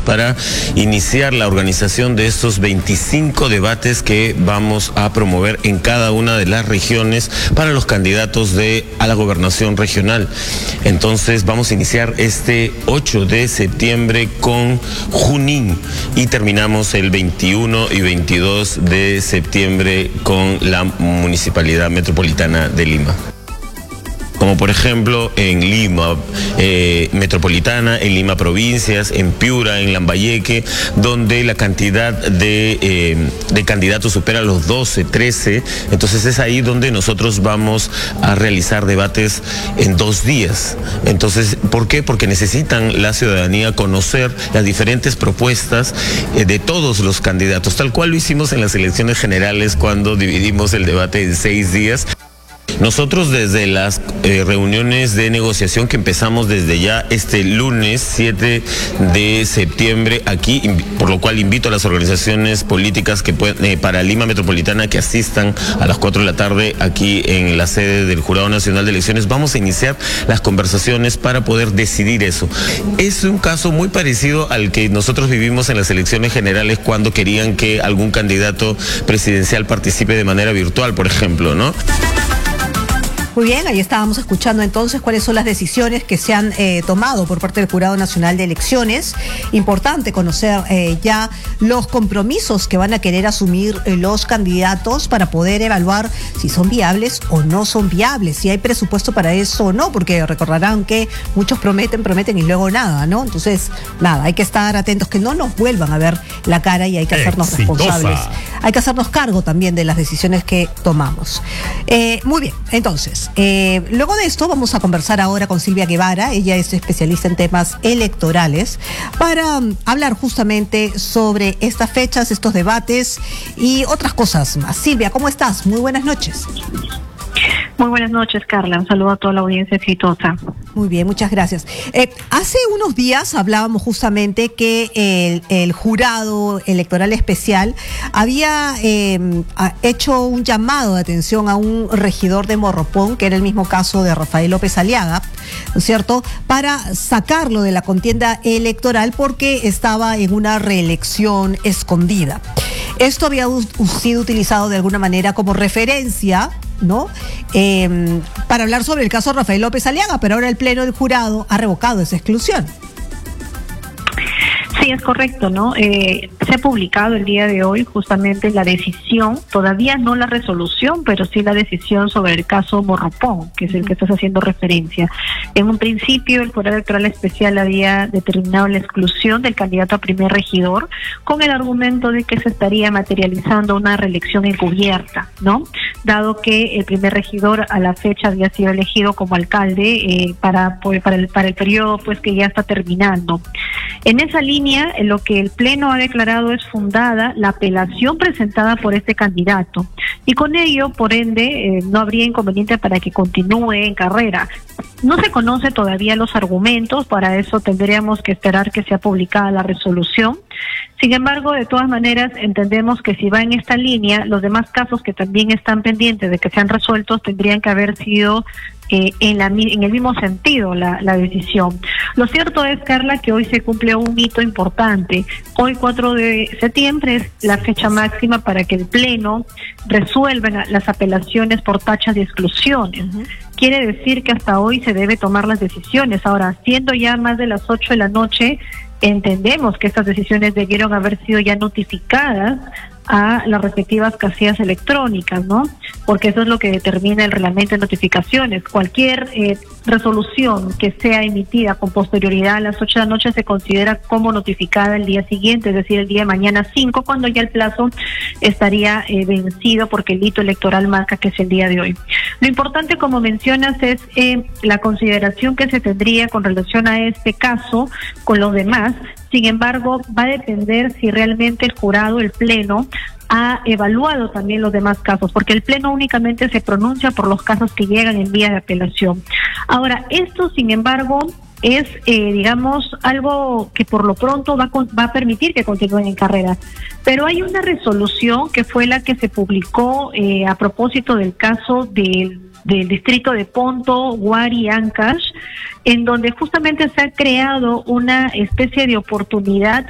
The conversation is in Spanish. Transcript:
para iniciar la organización de estos 25 debates que vamos a promover en cada una de las regiones para los candidatos a la gobernación regional. Entonces vamos a iniciar este 8 de septiembre con Junín y terminamos el 21 y 22 de septiembre con la Municipalidad Metropolitana de Lima. Como por ejemplo en Lima Metropolitana, en Lima Provincias, en Piura, en Lambayeque, donde la cantidad de candidatos supera los 12, 13. Entonces es ahí donde nosotros vamos a realizar debates en 2 días. Entonces, ¿por qué? Porque necesitan la ciudadanía conocer las diferentes propuestas de todos los candidatos, tal cual lo hicimos en las elecciones generales cuando dividimos el debate en 6 días. Nosotros desde las reuniones de negociación que empezamos desde ya este lunes 7 de septiembre aquí, por lo cual invito a las organizaciones políticas que para Lima Metropolitana que asistan a las 4 de la tarde aquí en la sede del Jurado Nacional de Elecciones. Vamos a iniciar las conversaciones para poder decidir eso. Es un caso muy parecido al que nosotros vivimos en las elecciones generales cuando querían que algún candidato presidencial participe de manera virtual, por ejemplo, ¿no? Muy bien, ahí estábamos escuchando entonces cuáles son las decisiones que se han tomado por parte del Jurado Nacional de Elecciones. Importante conocer ya los compromisos que van a querer asumir los candidatos para poder evaluar si son viables o no son viables, si hay presupuesto para eso o no, porque recordarán que muchos prometen y luego nada, ¿no? Entonces, nada, hay que estar atentos que no nos vuelvan a ver la cara y hay que hacernos responsables. Hay que hacernos cargo también de las decisiones que tomamos. Muy bien, entonces, luego de esto vamos a conversar ahora con Silvia Guevara. Ella es especialista en temas electorales para hablar justamente sobre estas fechas, estos debates y otras cosas más. Silvia, ¿cómo estás? Muy buenas noches. Muy buenas noches, Carla. Un saludo a toda la audiencia exitosa. Muy bien, muchas gracias. Hace unos días hablábamos justamente que el jurado electoral especial había hecho un llamado de atención a un regidor de Morropón, que era el mismo caso de Rafael López Aliaga, ¿no es cierto?, para sacarlo de la contienda electoral porque estaba en una reelección escondida. Esto había sido utilizado de alguna manera como referencia, ¿no?, para hablar sobre el caso Rafael López Aliaga, pero ahora el Pleno del Jurado ha revocado esa exclusión. Sí, es correcto, ¿no? Se ha publicado el día de hoy justamente la decisión, todavía no la resolución, pero sí la decisión sobre el caso Morropón, que es el que estás haciendo referencia. En un principio, el Jurado Electoral Especial había determinado la exclusión del candidato a primer regidor con el argumento de que se estaría materializando una reelección encubierta, ¿no? Dado que el primer regidor a la fecha había sido elegido como alcalde para el periodo pues que ya está terminando. En esa línea, lo que el Pleno ha declarado es fundada la apelación presentada por este candidato y con ello, por ende, no habría inconveniente para que continúe en carrera. No se conoce todavía los argumentos, para eso tendríamos que esperar que sea publicada la resolución. Sin embargo, de todas maneras, entendemos que si va en esta línea, los demás casos que también están pendientes de que sean resueltos tendrían que haber sido en el mismo sentido la decisión. Lo cierto es, Carla, que hoy se cumple un hito importante. Hoy, 4 de septiembre, es la fecha máxima para que el Pleno resuelva las apelaciones por tachas de exclusiones. Quiere decir que hasta hoy se debe tomar las decisiones. Ahora, siendo ya más de las 8 de la noche, entendemos que estas decisiones debieron haber sido ya notificadas a las respectivas casillas electrónicas, ¿no? Porque eso es lo que determina el reglamento de notificaciones. Cualquier resolución que sea emitida con posterioridad a las 8 de la noche se considera como notificada el día siguiente, es decir, el día de mañana 5, cuando ya el plazo estaría vencido porque el hito electoral marca que es el día de hoy. Lo importante, como mencionas, es la consideración que se tendría con relación a este caso con los demás. Sin embargo, va a depender si realmente el jurado, el Pleno, ha evaluado también los demás casos, porque el Pleno únicamente se pronuncia por los casos que llegan en vía de apelación. Ahora, esto, sin embargo, es, digamos, algo que por lo pronto va a permitir que continúen en carrera. Pero hay una resolución que fue la que se publicó a propósito del caso del distrito de Ponto, Huari, Ancash, en donde justamente se ha creado una especie de oportunidad